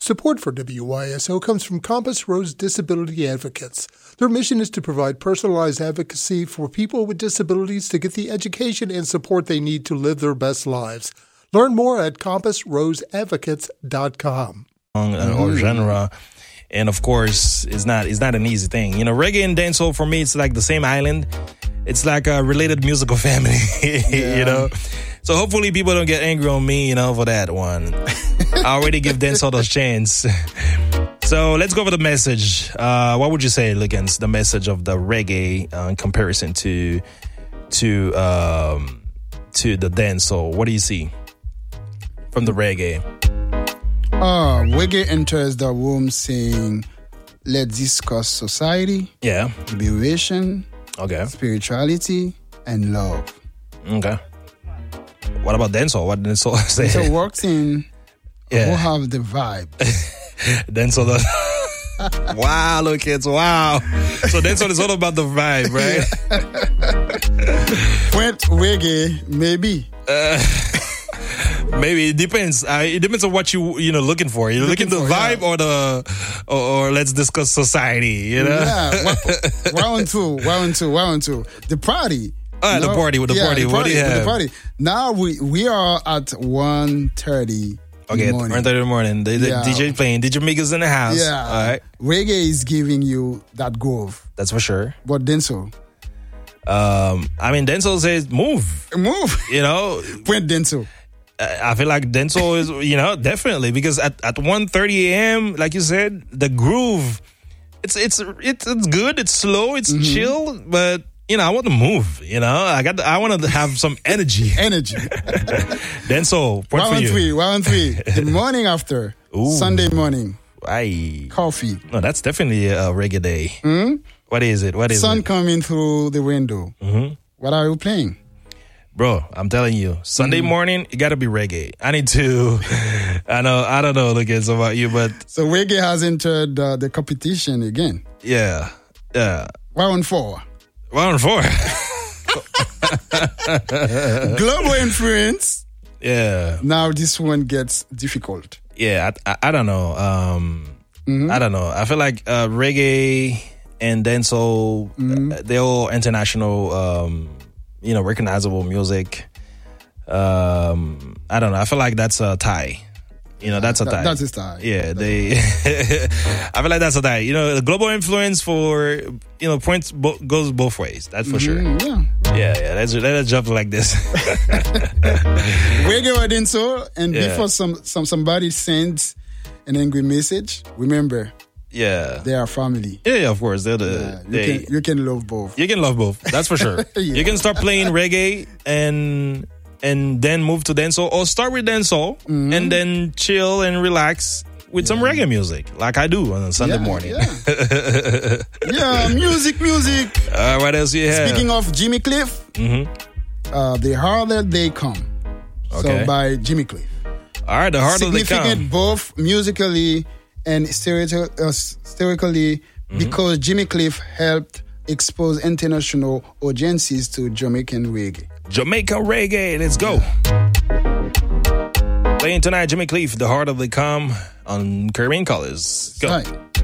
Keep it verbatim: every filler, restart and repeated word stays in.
Support for W Y S O comes from Compass Rose Disability Advocates. Their mission is to provide personalized advocacy for people with disabilities to get the education and support they need to live their best lives. Learn more at compass rose advocates dot com. Mm-hmm. Or genre. And of course, it's not it's not an easy thing. You know, reggae and dancehall for me, it's like the same island. It's like a related musical family, yeah. You know. So hopefully people don't get angry on me, you know, for that one. I already give dancehall a chance. So let's go over the message. Uh, what would you say, against the message of the reggae uh, in comparison to to um, to the dancehall? What do you see from the reggae? Uh, reggae enters the room saying, let's discuss society, yeah, liberation, okay, spirituality, and love. Okay. What about dancehall? What did dancehall say? So works in yeah. who have the vibe. Dancehall does. Wow, look kids, wow. So dancehall is all about the vibe, right? With reggae, maybe. Uh, maybe it depends. Uh, it depends on what you you know looking for. You're looking, looking for the vibe yeah. or the or, or let's discuss society. You know. Yeah. Round two, round two, round two. The party. Ah, no, the party with the yeah, party. The what party, do you have? The party. Now we we are at one thirty. Okay, one thirty in the morning. The, the yeah. D J playing. D J Miguel's in the house. Yeah. All right. Reggae is giving you that groove. That's for sure. But dancehall. Um, I mean, dancehall says move, move. You know, point dancehall. I feel like dancehall is, you know, definitely because at at one thirty a.m., like you said, the groove, it's it's it's it's good. It's slow. It's mm-hmm. chill, but. You know, I want to move. You know, I got. To, I want to have some energy. Energy. Dancehall. Point round for you. three. Round three. The morning after. Ooh. Sunday morning. Aye. Coffee. No, that's definitely a reggae day. Mm-hmm. What is it? What is Sun it? Sun coming through the window. Mm-hmm. What are you playing? Bro, I'm telling you, Sunday mm-hmm. morning, it got to be reggae. I need to. I know. I don't know. Look, it's about you, but so reggae has entered uh, the competition again. Yeah. Yeah. Round four. Round four. Global influence. Yeah. Now this one gets difficult. Yeah, I, I, I don't know. Um, mm-hmm. I don't know. I feel like uh, reggae and dancehall, mm-hmm. uh, they're all international, um, you know, recognizable music. Um, I don't know. I feel like that's a tie. You know, that's a tie. That's a tie. Yeah, they. I feel like that's a tie. You know, the global influence for, you know, points bo- goes both ways. That's for mm-hmm, sure. Yeah. Yeah, yeah. Let's, let's jump like this. Reggae or dancehall, and yeah. before some, some somebody sends an angry message, remember. Yeah. They are family. Yeah, yeah, of course. They're the. Yeah, you, they, can, you can love both. You can love both. That's for sure. Yeah. You can start playing reggae and. And then move to dancehall, or start with dancehall mm-hmm. and then chill and relax with yeah. some reggae music, like I do on a Sunday yeah, morning. Yeah. yeah, music, music. Uh, what else you have? Speaking of Jimmy Cliff, mm-hmm. uh, The Harder They Come. Okay. So by Jimmy Cliff. All right, The Harder They Come. Significant both musically and historically mm-hmm. because Jimmy Cliff helped expose international audiences to Jamaican reggae. Jamaica reggae, let's go. Playing tonight, Jimmy Cliff, The Harder They Come on Caribbean Colors. Go. Right.